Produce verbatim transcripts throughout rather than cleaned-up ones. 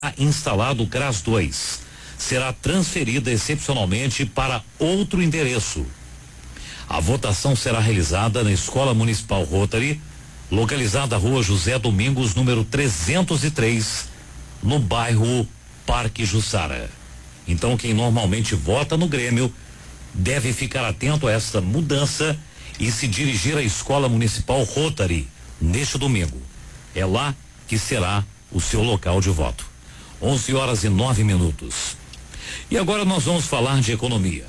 instalado o CRAS dois. Será transferida excepcionalmente para outro endereço. A votação será realizada na Escola Municipal Rotary, localizada na Rua José Domingos, número trezentos e três, no bairro Parque Jussara. Então, quem normalmente vota no Grêmio deve ficar atento a esta mudança e se dirigir à Escola Municipal Rotary neste domingo. É lá que será o seu local de voto. onze horas e nove minutos. E agora nós vamos falar de economia.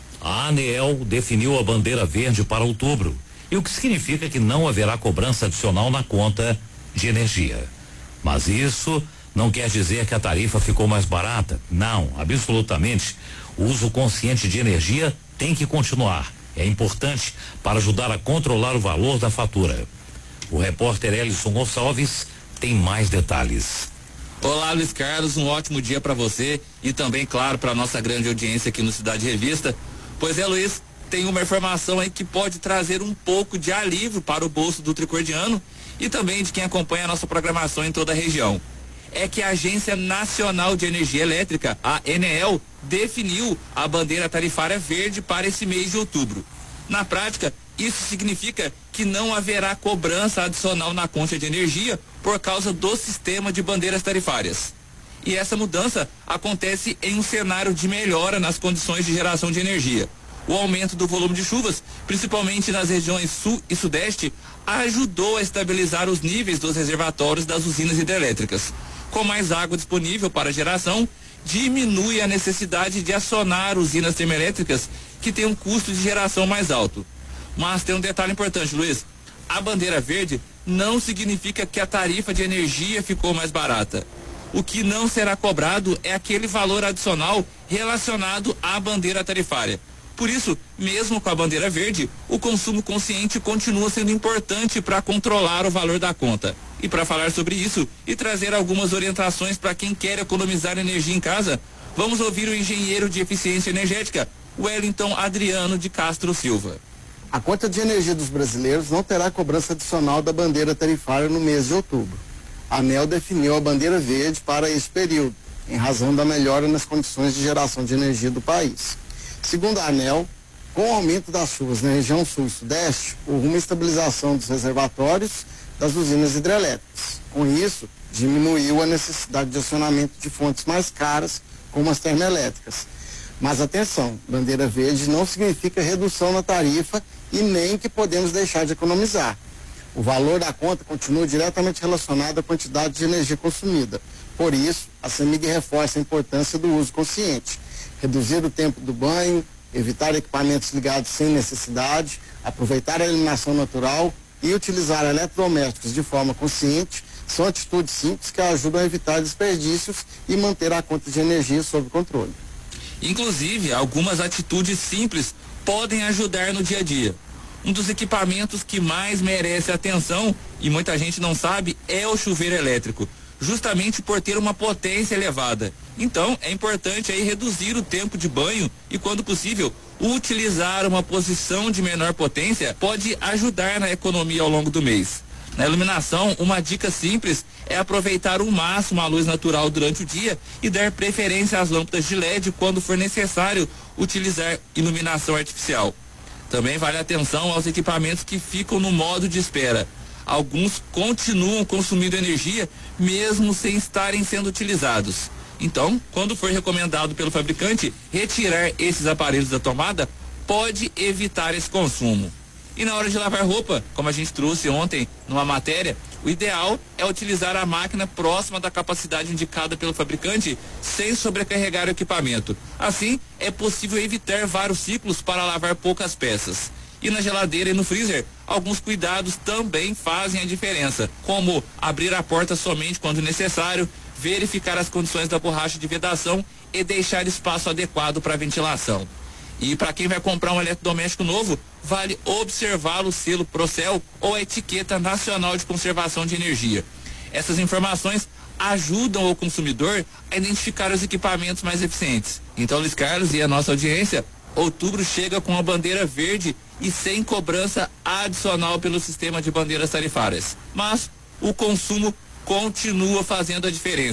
A ANEEL definiu a bandeira verde para outubro, e o que significa que não haverá cobrança adicional na conta de energia. Mas isso não quer dizer que a tarifa ficou mais barata. Não, absolutamente. O uso consciente de energia tem que continuar. É importante para ajudar a controlar o valor da fatura. O repórter Elison Gonçalves tem mais detalhes. Olá, Luiz Carlos, um ótimo dia para você e também, claro, para nossa grande audiência aqui no Cidade Revista. Pois é, Luiz, tem uma informação aí que pode trazer um pouco de alívio para o bolso do tricordiano e também de quem acompanha a nossa programação em toda a região. É que a Agência Nacional de Energia Elétrica, a ANEEL, definiu a bandeira tarifária verde para esse mês de outubro. Na prática, isso significa que não haverá cobrança adicional na conta de energia por causa do sistema de bandeiras tarifárias. E essa mudança acontece em um cenário de melhora nas condições de geração de energia. O aumento do volume de chuvas, principalmente nas regiões sul e sudeste, ajudou a estabilizar os níveis dos reservatórios das usinas hidrelétricas. Com mais água disponível para geração, diminui a necessidade de acionar usinas termoelétricas que têm um custo de geração mais alto. Mas tem um detalhe importante, Luiz. A bandeira verde não significa que a tarifa de energia ficou mais barata. O que não será cobrado é aquele valor adicional relacionado à bandeira tarifária. Por isso, mesmo com a bandeira verde, o consumo consciente continua sendo importante para controlar o valor da conta. E para falar sobre isso e trazer algumas orientações para quem quer economizar energia em casa, vamos ouvir o engenheiro de eficiência energética, Wellington Adriano de Castro Silva. A conta de energia dos brasileiros não terá cobrança adicional da bandeira tarifária no mês de outubro. A ANEEL definiu a bandeira verde para esse período, em razão da melhora nas condições de geração de energia do país. Segundo a ANEEL, com o aumento das chuvas na região sul e sudeste, houve uma estabilização dos reservatórios das usinas hidrelétricas. Com isso, diminuiu a necessidade de acionamento de fontes mais caras, como as termoelétricas. Mas atenção, bandeira verde não significa redução na tarifa e nem que podemos deixar de economizar. O valor da conta continua diretamente relacionado à quantidade de energia consumida. Por isso, a CEMIG reforça a importância do uso consciente. Reduzir o tempo do banho, evitar equipamentos ligados sem necessidade, aproveitar a iluminação natural e utilizar eletrodomésticos de forma consciente são atitudes simples que ajudam a evitar desperdícios e manter a conta de energia sob controle. Inclusive, algumas atitudes simples podem ajudar no dia a dia. Um dos equipamentos que mais merece atenção, e muita gente não sabe, é o chuveiro elétrico, justamente por ter uma potência elevada. Então, é importante aí reduzir o tempo de banho e, quando possível, utilizar uma posição de menor potência pode ajudar na economia ao longo do mês. Na iluminação, uma dica simples é aproveitar o máximo a luz natural durante o dia e dar preferência às lâmpadas de L E D quando for necessário utilizar iluminação artificial. Também vale atenção aos equipamentos que ficam no modo de espera. Alguns continuam consumindo energia mesmo sem estarem sendo utilizados. Então, quando for recomendado pelo fabricante retirar esses aparelhos da tomada, pode evitar esse consumo. E na hora de lavar roupa, como a gente trouxe ontem numa matéria, o ideal é utilizar a máquina próxima da capacidade indicada pelo fabricante sem sobrecarregar o equipamento. Assim, é possível evitar vários ciclos para lavar poucas peças. E na geladeira e no freezer, alguns cuidados também fazem a diferença, como abrir a porta somente quando necessário, verificar as condições da borracha de vedação e deixar espaço adequado para ventilação. E para quem vai comprar um eletrodoméstico novo, vale observar o selo Procel ou a etiqueta nacional de conservação de energia. Essas informações ajudam o consumidor a identificar os equipamentos mais eficientes. Então, Luiz Carlos e a nossa audiência, outubro chega com a bandeira verde e sem cobrança adicional pelo sistema de bandeiras tarifárias. Mas o consumo continua fazendo a diferença.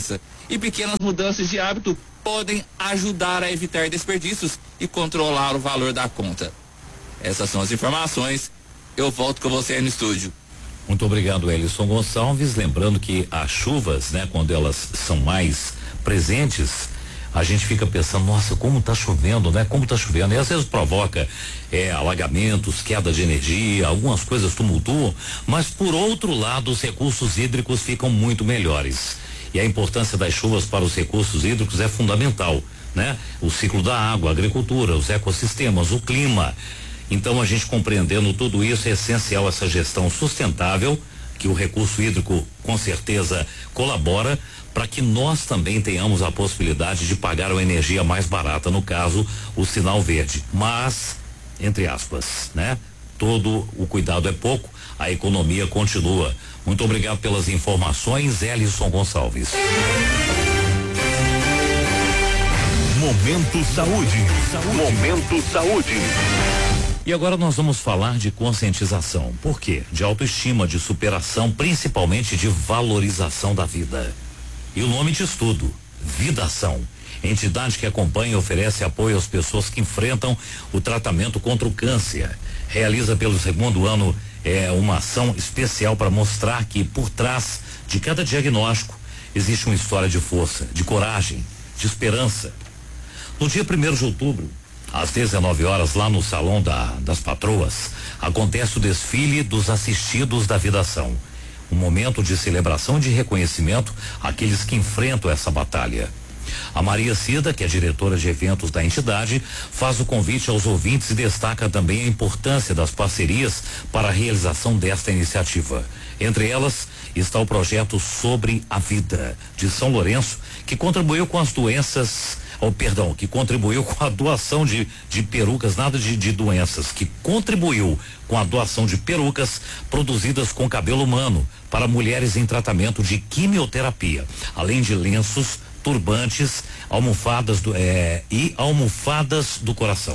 e pequenas mudanças de hábito podem ajudar a evitar desperdícios e controlar o valor da conta. Essas são as informações. Eu volto com você aí no estúdio. Muito obrigado, Elison Gonçalves. Lembrando que as chuvas, né, quando elas são mais presentes, a gente fica pensando, nossa, como tá chovendo, né? Como tá chovendo. E às vezes provoca é, alagamentos, queda de energia, algumas coisas tumultuam, mas por outro lado, os recursos hídricos ficam muito melhores. E a importância das chuvas para os recursos hídricos é fundamental, né? O ciclo da água, a agricultura, os ecossistemas, o clima. Então, a gente compreendendo tudo isso, é essencial essa gestão sustentável, que o recurso hídrico com certeza colabora para que nós também tenhamos a possibilidade de pagar a energia mais barata, no caso, o sinal verde. Mas, entre aspas, né? Todo o cuidado é pouco, a economia continua. Muito obrigado pelas informações, Elison Gonçalves. Momento Saúde. Saúde. Momento Saúde. E agora nós vamos falar de conscientização. Por quê? De autoestima, de superação, principalmente de valorização da vida. E o nome diz tudo, Vidação. Entidade que acompanha e oferece apoio às pessoas que enfrentam o tratamento contra o câncer. Realiza pelo segundo ano é, uma ação especial para mostrar que por trás de cada diagnóstico existe uma história de força, de coragem, de esperança. No dia primeiro de outubro, às dezenove horas, lá no Salão da, das Patroas, acontece o desfile dos assistidos da Vidação. Um momento de celebração e de reconhecimento àqueles que enfrentam essa batalha. A Maria Cida, que é diretora de eventos da entidade, faz o convite aos ouvintes e destaca também a importância das parcerias para a realização desta iniciativa. Entre elas está o projeto Sobre a Vida, de São Lourenço, que contribuiu com as doenças, ou oh, perdão, que contribuiu com a doação de, de perucas, nada de, de doenças, que contribuiu com a doação de perucas produzidas com cabelo humano para mulheres em tratamento de quimioterapia, além de lenços, turbantes, almofadas do, é, e almofadas do coração.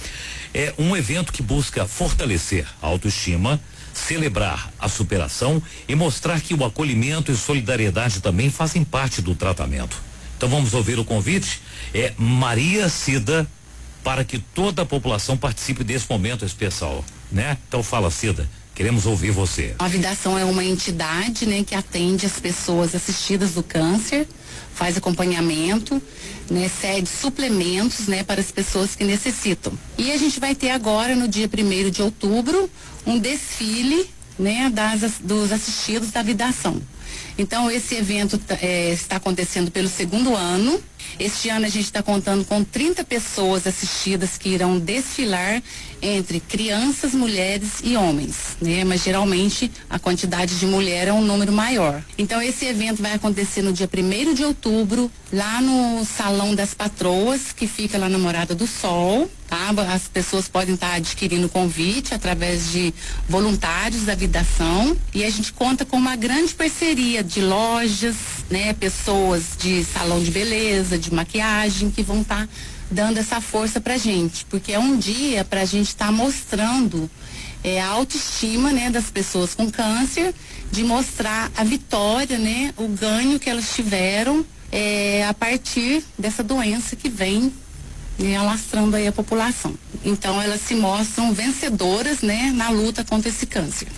É um evento que busca fortalecer a autoestima, celebrar a superação e mostrar que o acolhimento e solidariedade também fazem parte do tratamento. Então vamos ouvir o convite, é Maria Cida, para que toda a população participe desse momento especial, né? Então fala, Cida, queremos ouvir você. A Vidação é uma entidade, né, que atende as pessoas assistidas do câncer, faz acompanhamento, né, cede suplementos, né, para as pessoas que necessitam. E a gente vai ter agora, no dia primeiro de outubro, um desfile, né, das, dos assistidos da Vidação. Então, esse evento é, está acontecendo pelo segundo ano. Este ano a gente está contando com trinta pessoas assistidas que irão desfilar entre crianças, mulheres e homens, né? Mas geralmente a quantidade de mulher é um número maior. Então, esse evento vai acontecer no dia primeiro de outubro, lá no Salão das Patroas, que fica lá na Morada do Sol, tá? As pessoas podem estar adquirindo convite através de voluntários da Vidação, e a gente conta com uma grande parceria de lojas, né? Pessoas de salão de beleza, de maquiagem, que vão estar dando essa força pra gente, porque é um dia pra gente estar tá mostrando é, a autoestima, né, das pessoas com câncer, de mostrar a vitória, né, o ganho que elas tiveram é, a partir dessa doença que vem, né, alastrando aí a população. Então elas se mostram vencedoras, né, na luta contra esse câncer.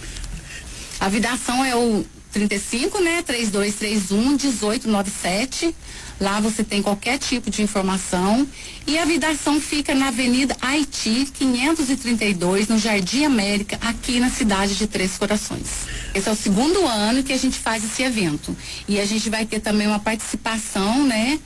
A Vidação é o trinta e cinco, né, três dois três um, dezoito noventa e sete. Lá você tem qualquer tipo de informação. E a Vidação fica na Avenida Haiti, quinhentos e trinta e dois, no Jardim América, aqui na cidade de Três Corações. Esse é o segundo ano que a gente faz esse evento. E a gente vai ter também uma participação, né,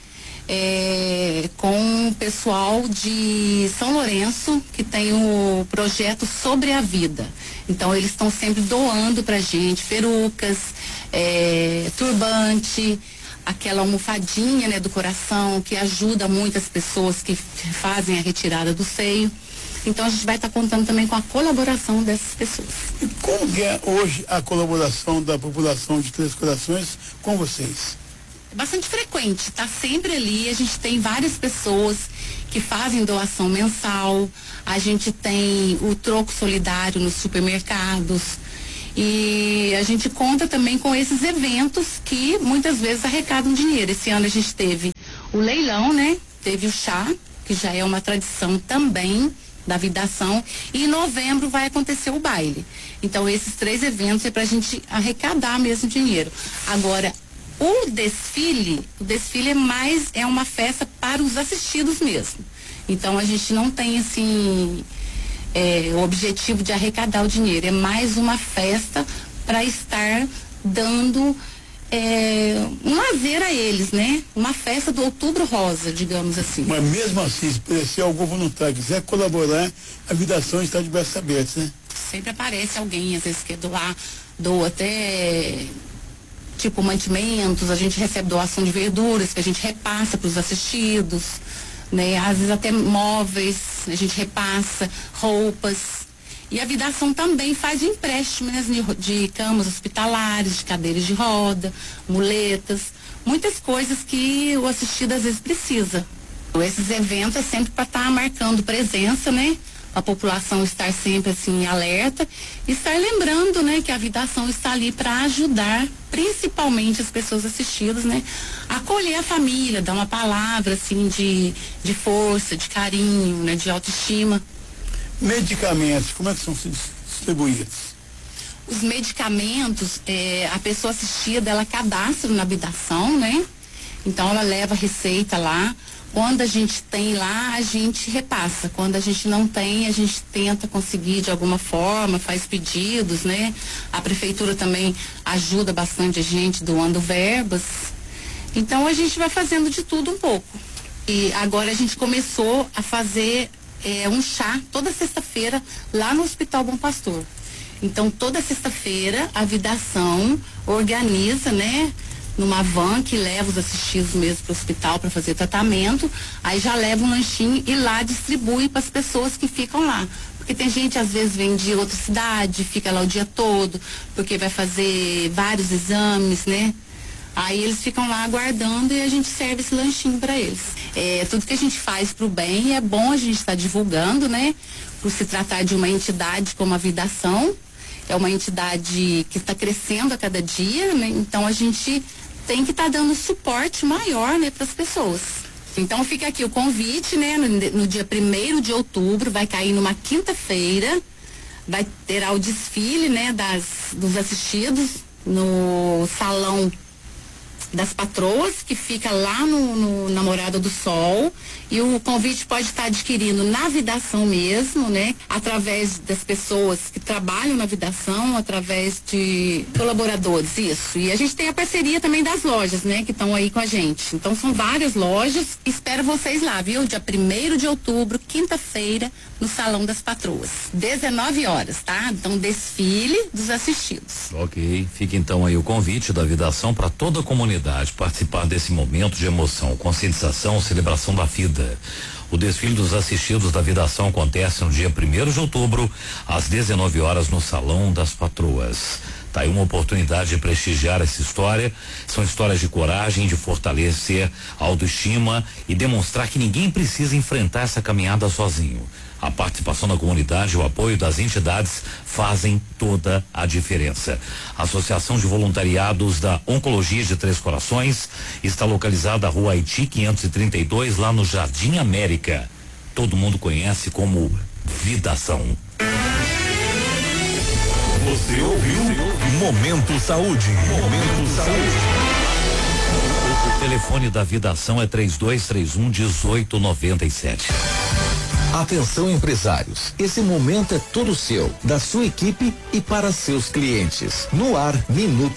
é, com o pessoal de São Lourenço, que tem o projeto Sobre a Vida. Então, eles estão sempre doando pra gente perucas, é, turbante, aquela almofadinha, né, do coração, que ajuda muitas pessoas que fazem a retirada do seio. Então a gente vai estar tá contando também com a colaboração dessas pessoas. E como é hoje a colaboração da população de Três Corações com vocês? É bastante frequente, está sempre ali. A gente tem várias pessoas que fazem doação mensal, a gente tem o troco solidário nos supermercados. E a gente conta também com esses eventos que muitas vezes arrecadam dinheiro. Esse ano a gente teve o leilão, né? Teve o chá, que já é uma tradição também da Vidação, e em novembro vai acontecer o baile. Então esses três eventos é pra gente arrecadar mesmo dinheiro. Agora, o desfile, o desfile é mais, é uma festa para os assistidos mesmo. Então a gente não tem assim é, o objetivo de arrecadar o dinheiro, é mais uma festa para estar dando é, um lazer a eles, né? Uma festa do Outubro Rosa, digamos assim. Mas mesmo assim, se algum voluntário quiser colaborar, a Vidação está de braços abertos, né? Sempre aparece alguém, às vezes quer doar, doa até tipo mantimentos, a gente recebe doação de verduras que a gente repassa para os assistidos, né? Às vezes até móveis, a gente repassa, roupas. E a Vidação também faz empréstimos de camas hospitalares, de cadeiras de roda, muletas, muitas coisas que o assistido às vezes precisa. Esses eventos é sempre para estar tá marcando presença, né? A população estar sempre assim alerta e estar lembrando, né, que a Vidação está ali para ajudar, principalmente as pessoas assistidas, né, a acolher a família, dar uma palavra assim de, de força, de carinho, né, de autoestima. Medicamentos, como é que são distribuídos? Os medicamentos, é, a pessoa assistida, ela cadastra na Vidação, né? Então ela leva a receita lá. Quando a gente tem lá, a gente repassa. Quando a gente não tem, a gente tenta conseguir de alguma forma, faz pedidos, né? A prefeitura também ajuda bastante a gente doando verbas. Então a gente vai fazendo de tudo um pouco. E agora a gente começou a fazer é, um chá toda sexta-feira lá no Hospital Bom Pastor. Então toda sexta-feira a Vidação organiza, né? Numa van que leva os assistidos mesmo para o hospital para fazer tratamento, aí já leva um lanchinho e lá distribui para as pessoas que ficam lá. Porque tem gente, às vezes, vem de outra cidade, fica lá o dia todo, porque vai fazer vários exames, né? Aí eles ficam lá aguardando e a gente serve esse lanchinho para eles. É, tudo que a gente faz pro bem, é bom a gente estar tá divulgando, né? Por se tratar de uma entidade como a Vidação, é uma entidade que está crescendo a cada dia, né? Então a gente tem que estar tá dando suporte maior, né, para as pessoas. Então fica aqui o convite, né, no, no dia primeiro de outubro, vai cair numa quinta-feira, vai ter o desfile, né, das, dos assistidos no Salão das Patroas, que fica lá no, no na Morada do Sol, e o convite pode estar adquirindo na Vidação mesmo, né? Através das pessoas que trabalham na Vidação, através de colaboradores, isso. E a gente tem a parceria também das lojas, né? Que estão aí com a gente. Então são várias lojas, espero vocês lá, viu? Dia primeiro de outubro, quinta-feira, no Salão das Patroas, dezenove horas, tá? Então desfile dos assistidos. Ok, fica então aí o convite da Vidação para toda a comunidade participar desse momento de emoção, conscientização, celebração da vida. O desfile dos assistidos da Vidação acontece no dia primeiro de outubro, às dezenove horas, no Salão das Patroas. Tá aí uma oportunidade de prestigiar essa história. São histórias de coragem, de fortalecer a autoestima e demonstrar que ninguém precisa enfrentar essa caminhada sozinho. A participação da comunidade e o apoio das entidades fazem toda a diferença. A Associação de Voluntariados da Oncologia de Três Corações está localizada na Rua Haiti quinhentos e trinta e dois, lá no Jardim América. Todo mundo conhece como Vidação. Você ouviu? Momento Saúde. Momento Saúde. O telefone da Vidação é três dois três um, dezoito noventa e sete. Atenção, empresários, esse momento é todo seu, da sua equipe e para seus clientes. No ar, Minuto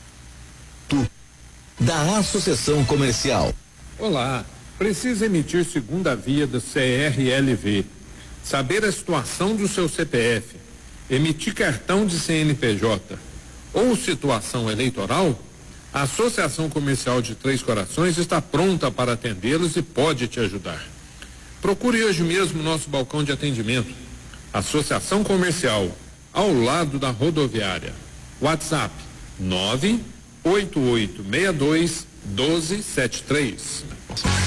da Associação Comercial. Olá, precisa emitir segunda via do C R L V, saber a situação do seu C P F, emitir cartão de C N P J ou situação eleitoral? A Associação Comercial de Três Corações está pronta para atendê-los e pode te ajudar. Procure hoje mesmo nosso balcão de atendimento. Associação Comercial, ao lado da rodoviária. WhatsApp nove oito oito seis dois um dois sete três.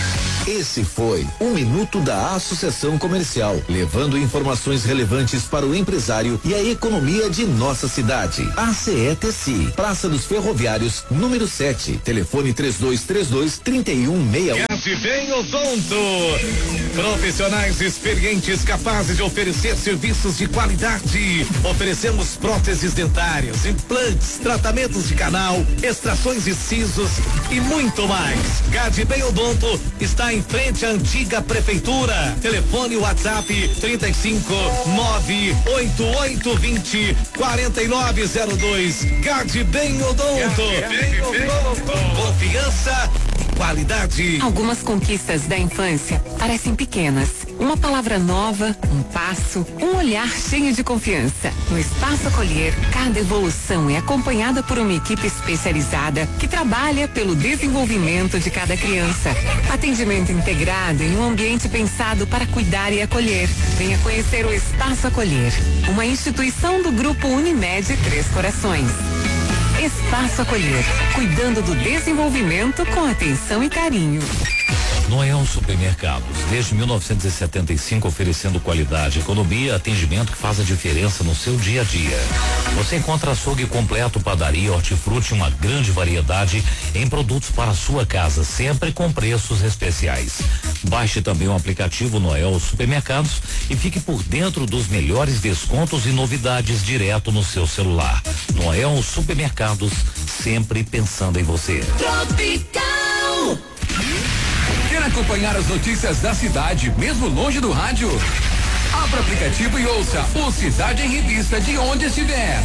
Esse foi o Minuto da Associação Comercial, levando informações relevantes para o empresário e a economia de nossa cidade. A C E T C I, Praça dos Ferroviários, número sete, telefone três dois três dois, três um seis um. Gade Bem Odonto. Profissionais experientes capazes de oferecer serviços de qualidade. Oferecemos próteses dentárias, implantes, tratamentos de canal, extrações de sisos e muito mais. Gade Bem Odonto está em frente à antiga prefeitura. Telefone WhatsApp trinta e cinco, nove oito oito vinte, quarenta e nove zero dois. Gade Bem Odonto. Confiança e qualidade. Algumas conquistas da infância parecem pequenas. Uma palavra nova, um passo, um olhar cheio de confiança. No Espaço Acolher, cada evolução é acompanhada por uma equipe especializada que trabalha pelo desenvolvimento de cada criança. Atendimento integrado em um ambiente pensado para cuidar e acolher. Venha conhecer o Espaço Acolher, uma instituição do Grupo Unimed Três Corações. Espaço Acolher, cuidando do desenvolvimento com atenção e carinho. Noel Supermercados, desde mil novecentos e setenta e cinco, oferecendo qualidade, economia e atendimento que faz a diferença no seu dia a dia. Você encontra açougue completo, padaria, hortifruti, uma grande variedade em produtos para a sua casa, sempre com preços especiais. Baixe também o aplicativo Noel Supermercados e fique por dentro dos melhores descontos e novidades direto no seu celular. Noel Supermercados, sempre pensando em você. Tropical. Quer acompanhar as notícias da cidade, mesmo longe do rádio? Abra o aplicativo e ouça o Cidade em Revista de onde estiver.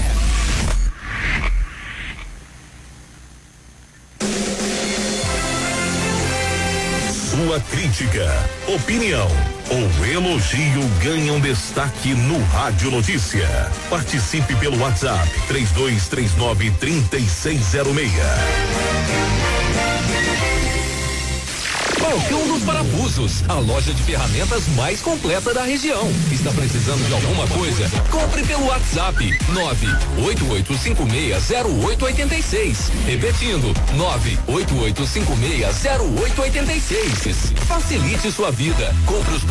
Sua crítica, opinião ou elogio ganham destaque no Rádio Notícia. Participe pelo WhatsApp três dois três nove, três seis zero seis. Balcão dos Parafusos, a loja de ferramentas mais completa da região. Está precisando de alguma coisa? Compre pelo WhatsApp nove oito oito cinco seis zero oito oito seis. Repetindo, nove oito oito cinco seis zero oito oito seis. Facilite sua vida. Compre os